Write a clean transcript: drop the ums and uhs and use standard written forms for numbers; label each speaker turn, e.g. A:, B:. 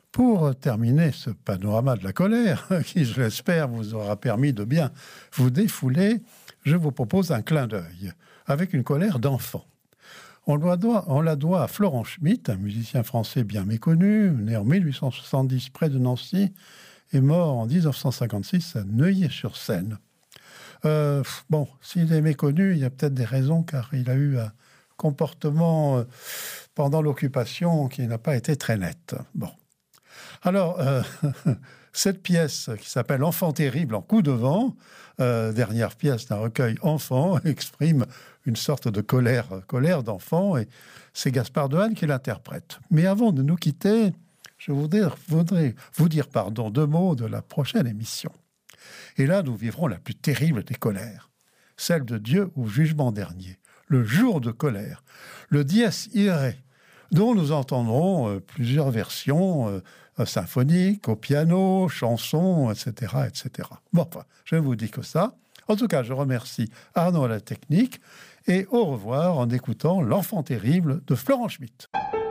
A: Pour terminer ce panorama de la colère, qui, je l'espère, vous aura permis de bien vous défouler, je vous propose un clin d'œil avec une colère d'enfant. On la doit à Florent Schmitt, un musicien français bien méconnu, né en 1870 près de Nancy et mort en 1956 à Neuilly-sur-Seine. S'il est méconnu, il y a peut-être des raisons, car il a eu un comportement pendant l'occupation qui n'a pas été très net. Bon. Alors, cette pièce qui s'appelle « Enfant terrible en coup de vent », dernière pièce d'un recueil enfant, exprime une sorte de colère d'enfant, et c'est Gaspard Dehaene qui l'interprète. Mais avant de nous quitter, je voudrais vous dire deux mots de la prochaine émission. Et là, nous vivrons la plus terrible des colères, celle de Dieu au jugement dernier, le jour de colère, le Dies Irae, dont nous entendrons plusieurs versions symphoniques, au piano, chansons, etc., etc. Bon, enfin, je ne vous dis que ça. En tout cas, je remercie Arnaud à la technique et au revoir en écoutant L'Enfant terrible de Florent Schmitt.